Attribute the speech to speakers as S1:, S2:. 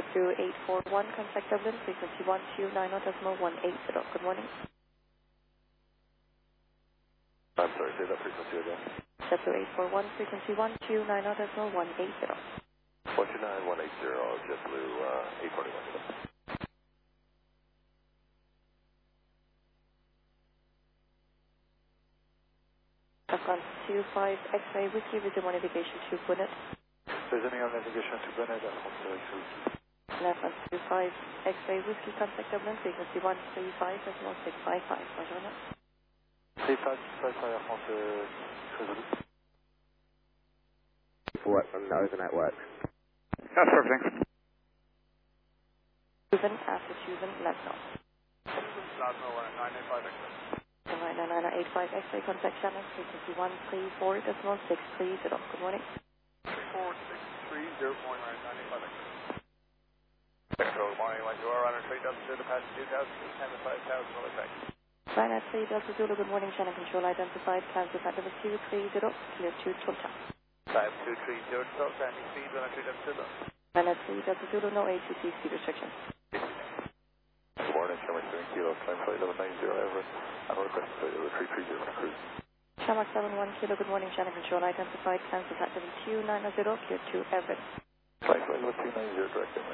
S1: 2841, contact Dublin, frequency 129.180. Good morning.
S2: I'm sorry, say that frequency again.
S1: 2841, frequency 129.180.
S2: 129.180, JetBlue 841.
S1: Afghan 25 X-ray Whiskey with your navigation to Gwinnett.
S2: There's any on navigation to Gwinnett,
S1: Afghan 25 X-ray Whiskey, contact Dublin, frequency 135.655. Roger that.
S2: 3555 Air France, Crésolus.
S3: Work from the overnight work.
S4: That's perfect.
S1: Susan, after Susan, Lasno.
S2: Lasno, 985 X-ray.
S1: 985 X-ray, contact Shannon, frequency 134.630. Good morning.
S2: 34630.985 X-ray. Control, morning, like you are on a 3,000 to pass 2,000 to 10,500 will effect.
S1: China 3 Delta Zulu, good morning, Channel Control identified, cancel at level 230, clear to Tulta.
S2: 5230 Tulta, any speed on a 3,000.
S1: China 3 Delta Zulu, no ATC speed restrictions.
S2: Good morning, Shamrock 7 Kilo, climb flight level 90 Everett, and request flight level 330 on a cruise.
S1: Shamrock 71 Kilo, good morning, Channel Control identified, cancel at level 290, clear to Everett.
S2: Climb flight level 290, direct